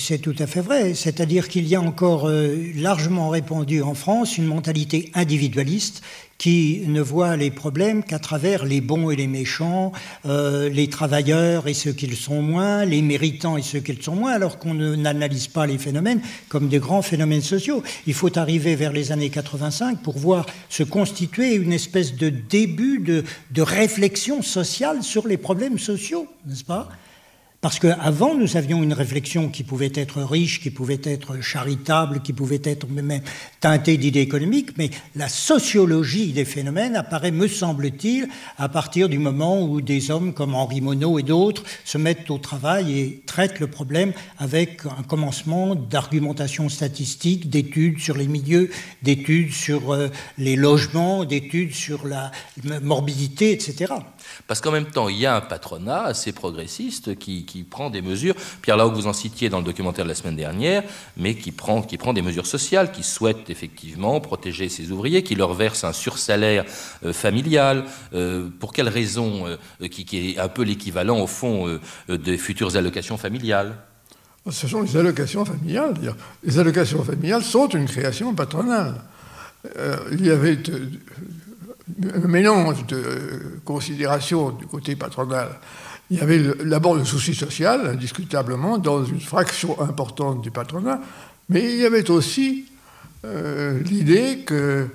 c'est tout à fait vrai. C'est-à-dire qu'il y a encore largement répandu en France une mentalité individualiste qui ne voit les problèmes qu'à travers les bons et les méchants, les travailleurs et ceux qui le sont moins, les méritants et ceux qui le sont moins, alors qu'on n'analyse pas les phénomènes comme des grands phénomènes sociaux. Il faut arriver vers les années 85 pour voir se constituer une espèce de début de réflexion sociale sur les problèmes sociaux, n'est-ce pas ? Parce qu'avant, nous avions une réflexion qui pouvait être riche, qui pouvait être charitable, qui pouvait être même teintée d'idées économiques, mais la sociologie des phénomènes apparaît, me semble-t-il, à partir du moment où des hommes comme Henri Monod et d'autres se mettent au travail et traitent le problème avec un commencement d'argumentation statistique, d'études sur les milieux, d'études sur les logements, d'études sur la morbidité, etc. Parce qu'en même temps, il y a un patronat assez progressiste qui prend des mesures, Pierre Laoc, vous en citiez dans le documentaire de la semaine dernière, mais qui prend des mesures sociales, qui souhaite effectivement protéger ses ouvriers, qui leur verse un sursalaire familial. Pour quelle raison qui est un peu l'équivalent, au fond, des futures allocations familiales? Ce sont les allocations familiales. Les allocations familiales sont une création patronale. Il y avait un mélange de considérations du côté patronal. Il y avait d'abord le souci social, indiscutablement, dans une fraction importante du patronat, mais il y avait aussi l'idée que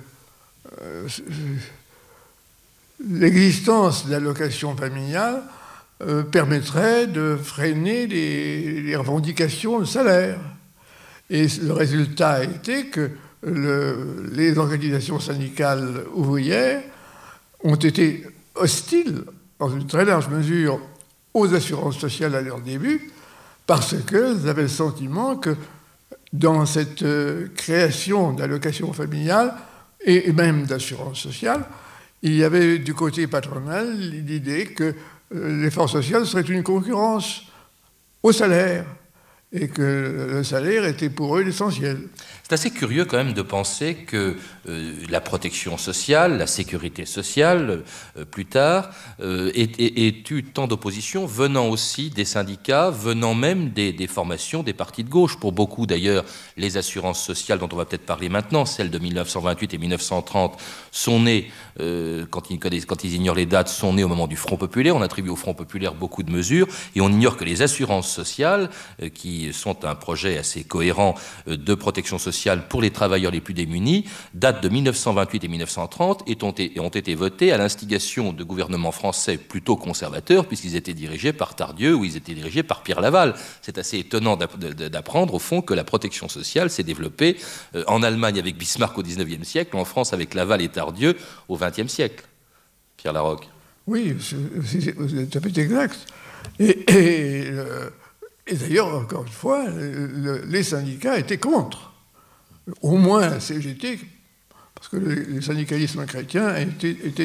l'existence d'allocations familiales permettrait de freiner les revendications de salaire. Et le résultat a été que les organisations syndicales ouvrières ont été hostiles, dans une très large mesure, aux assurances sociales à leur début, parce qu'elles avaient le sentiment que dans cette création d'allocations familiales et même d'assurances sociales, il y avait du côté patronal l'idée que l'effort social serait une concurrence au salaire et que le salaire était pour eux l'essentiel. C'est assez curieux quand même de penser que la protection sociale, la sécurité sociale, plus tard, ait eu tant d'opposition venant aussi des syndicats, venant même des formations des partis de gauche. Pour beaucoup d'ailleurs, les assurances sociales dont on va peut-être parler maintenant, celles de 1928 et 1930, sont nées, quand ils ignorent les dates, sont nées au moment du Front populaire. On attribue au Front populaire beaucoup de mesures et on ignore que les assurances sociales, qui sont un projet assez cohérent de protection sociale pour les travailleurs les plus démunis, datent de 1928 et 1930 et ont été votées à l'instigation de gouvernements français plutôt conservateurs, puisqu'ils étaient dirigés par Tardieu ou ils étaient dirigés par Pierre Laval. C'est assez étonnant d'apprendre, au fond, que la protection sociale s'est développée en Allemagne avec Bismarck au XIXe siècle, en France avec Laval et Tardieu au XXe siècle. Pierre Laroque. Oui, c'est tout à fait exact. Et d'ailleurs, encore une fois, les syndicats étaient contre. Au moins la CGT, parce que le syndicalisme chrétien était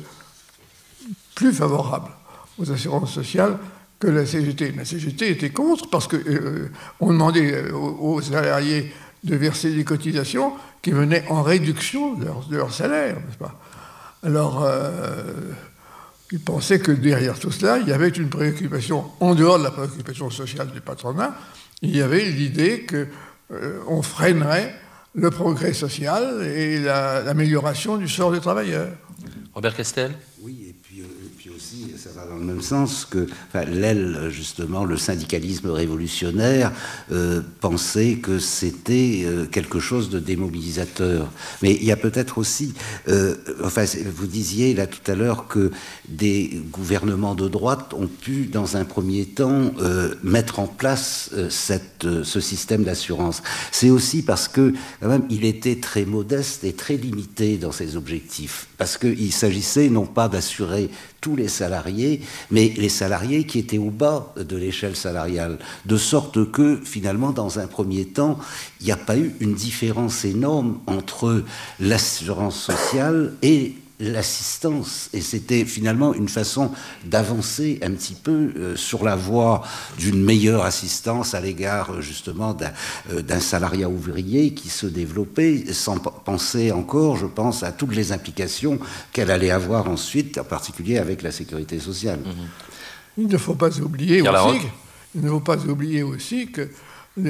plus favorable aux assurances sociales que la CGT. La CGT était contre parce qu'on demandait aux salariés de verser des cotisations qui venaient en réduction de leur salaire, n'est-ce pas? Alors, ils pensaient que derrière tout cela, il y avait une préoccupation, en dehors de la préoccupation sociale du patronat, il y avait l'idée qu'on freinerait le progrès social et l'amélioration du sort des travailleurs. Robert Castel? Oui, et puis aussi, ça va dans le même sens que l'aile, justement, le syndicalisme révolutionnaire, pensait que c'était quelque chose de démobilisateur. Mais il y a peut-être aussi, vous disiez là tout à l'heure que des gouvernements de droite ont pu, dans un premier temps, mettre en place ce système d'assurance. C'est aussi parce que, quand même, il était très modeste et très limité dans ses objectifs. Parce qu'il s'agissait non pas d'assurer tous les salariés, mais les salariés qui étaient au bas de l'échelle salariale. De sorte que, finalement, dans un premier temps, il n'y a pas eu une différence énorme entre l'assurance sociale et l'assistance. Et c'était finalement une façon d'avancer un petit peu sur la voie d'une meilleure assistance à l'égard, justement, d'un salariat ouvrier qui se développait, sans penser encore, je pense, à toutes les implications qu'elle allait avoir ensuite, en particulier avec la sécurité sociale. Il ne faut pas oublier aussi que